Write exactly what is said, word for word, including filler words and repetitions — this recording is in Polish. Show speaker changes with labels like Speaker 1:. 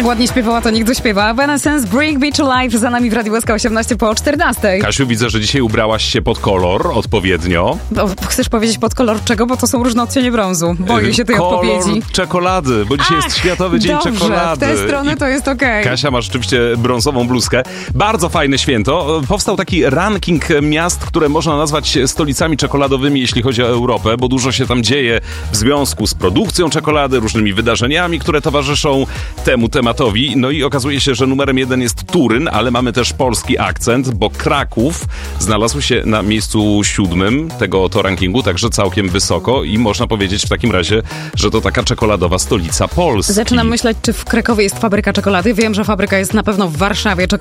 Speaker 1: ładnie śpiewała, to nikt dośpiewa. Evanescence, Bring Me to Life, za nami w Radiu S K osiemnaście po czternastej.
Speaker 2: Kasiu, widzę, że dzisiaj ubrałaś się pod kolor odpowiednio.
Speaker 1: Bo, chcesz powiedzieć pod kolor czego? Bo to są różne odcienie brązu. Boję się tej
Speaker 2: kolor
Speaker 1: odpowiedzi.
Speaker 2: Czekolady, bo dzisiaj
Speaker 1: Ach,
Speaker 2: jest Światowy Dzień
Speaker 1: dobrze,
Speaker 2: Czekolady.
Speaker 1: w tę stronę to jest okej. Okay.
Speaker 2: Kasia ma rzeczywiście brązową bluzkę. Bardzo fajne święto. Powstał taki ranking miast, które można nazwać stolicami czekoladowymi, jeśli chodzi o Europę, bo dużo się tam dzieje w związku z produkcją czekolady, różnymi wydarzeniami, które towarzyszą temu tematowi. No i okazuje się, że numerem jeden jest Turyn, ale mamy też polski akcent, bo Kraków znalazł się na miejscu siódmym tego oto rankingu, także całkiem wysoko i można powiedzieć w takim razie, że to taka czekoladowa stolica Polski.
Speaker 1: Zaczynam myśleć, czy w Krakowie jest fabryka czekolady. Wiem, że fabryka jest na pewno w Warszawie.